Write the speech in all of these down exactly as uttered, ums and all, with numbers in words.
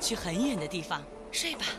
去很远的地方，睡吧。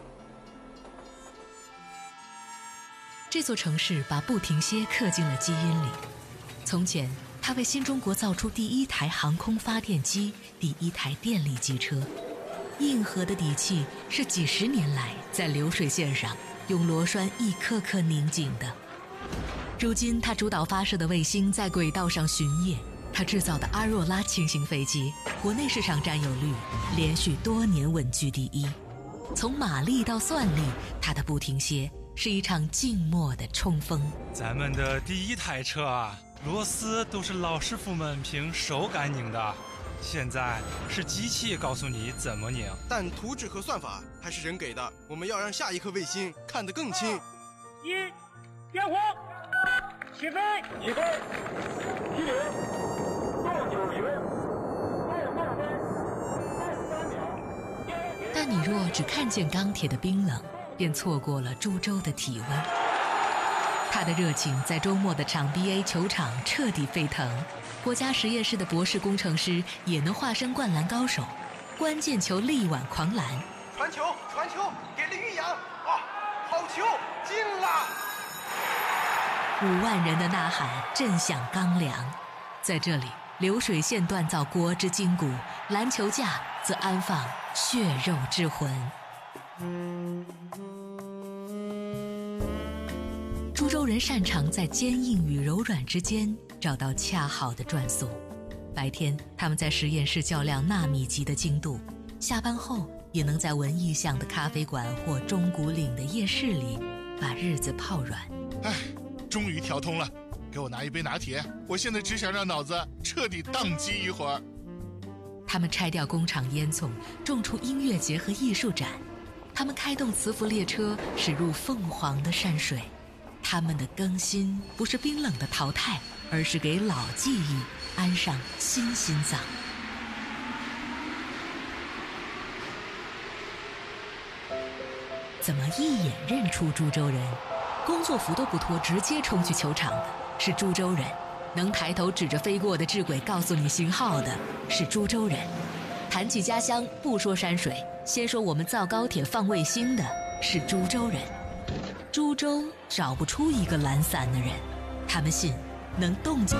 这座城市把不停歇刻进了基因里。从前，它为新中国造出第一台航空发电机，第一台电力机车。硬核的底气是几十年来在流水线上用螺栓一颗颗拧紧的。如今，它主导发射的卫星在轨道上巡夜，它制造的阿若拉轻型飞机国内市场占有率连续多年稳居第一。从马力到算力，它的不停歇是一场静默的冲锋。 咱们的第一台车啊，螺丝都是老师傅们凭手感拧的，现在是机器告诉你怎么拧。 但图纸和算法还是人给的，我们要让下一颗卫星看得更清。 一，点火，起飞，起飞，起零，倒九零，倒倒飞，倒三秒。 但你若只看见钢铁的冰冷，便错过了株洲的体温。他的热情在周末的场 B A 球场彻底沸腾，国家实验室的博士工程师也能化身灌篮高手，关键球力挽狂澜。 传球，传球，给了玉阳，啊，好球，进了！ 五万人的呐喊震响钢梁，在这里，流水线锻造国之筋骨，篮球架则安放血肉之魂。株洲人擅长在坚硬与柔软之间找到恰好的转速。白天，他们在实验室较量纳米级的精度；下班后，也能在文艺巷的咖啡馆或钟鼓岭的夜市里把日子泡软。 唉，终于调通了，给我拿一杯拿铁，我现在只想让脑子彻底宕机一会儿。 他们拆掉工厂烟囱，种出音乐节和艺术展。他们开动磁浮列车，驶入凤凰的山水。他们的更新不是冰冷的淘汰，而是给老记忆安上新心脏。怎么一眼认出株洲人？工作服都不脱，直接冲去球场的是株洲人；能抬头指着飞过的智轨告诉你型号的是株洲人。谈起家乡，不说山水，先说我们造高铁放卫星的是株洲人。株洲找不出一个懒散的人，他们信能动静。